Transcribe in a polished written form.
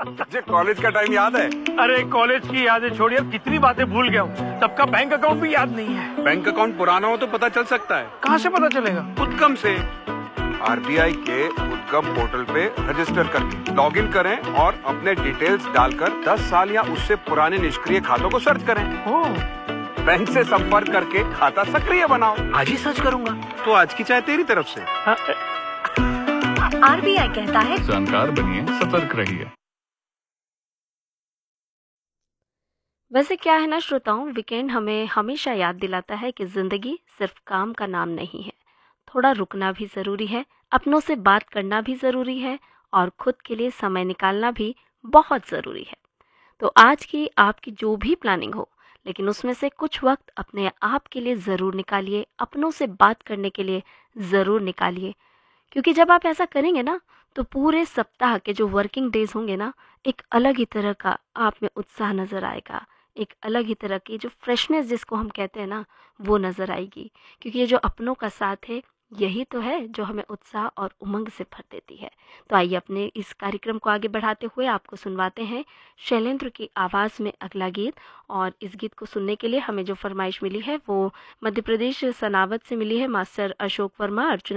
तुझे कॉलेज का टाइम याद है? अरे कॉलेज की यादें छोड़िए, कितनी बातें भूल गया हूँ। सबका बैंक अकाउंट भी याद नहीं है। बैंक अकाउंट पुराना हो तो पता चल सकता है। कहाँ से पता चलेगा? उद्गम से। आरबीआई के उद्गम पोर्टल पे रजिस्टर करके लॉगिन करें और अपने डिटेल्स डालकर 10 साल या उससे पुराने निष्क्रिय खातों को सर्च करें। बैंक से संपर्क करके खाता सक्रिय बनाओ। आज ही सर्च करूंगा। तो आज की चाय तेरी तरफ से। आरबीआई कहता है जानकार बनिए, सतर्क रहिए। वैसे क्या है ना श्रोताओं, वीकेंड हमें हमेशा याद दिलाता है कि ज़िंदगी सिर्फ काम का नाम नहीं है। थोड़ा रुकना भी ज़रूरी है, अपनों से बात करना भी ज़रूरी है और खुद के लिए समय निकालना भी बहुत ज़रूरी है। तो आज की आपकी जो भी प्लानिंग हो, लेकिन उसमें से कुछ वक्त अपने आप के लिए ज़रूर निकालिए, अपनों से बात करने के लिए ज़रूर निकालिए। क्योंकि जब आप ऐसा करेंगे ना, तो पूरे सप्ताह के जो वर्किंग डेज होंगे ना, एक अलग ही तरह का आप में उत्साह नज़र आएगा, एक अलग ही तरह की जो फ्रेशनेस जिसको हम कहते हैं ना, वो नज़र आएगी। क्योंकि ये जो अपनों का साथ है, यही तो है जो हमें उत्साह और उमंग से भर देती है। तो आइए अपने इस कार्यक्रम को आगे बढ़ाते हुए आपको सुनवाते हैं शैलेंद्र की आवाज़ में अगला गीत। और इस गीत को सुनने के लिए हमें जो फरमाइश मिली है वो मध्य प्रदेश सनावद से मिली है। मास्टर अशोक वर्मा, अर्चना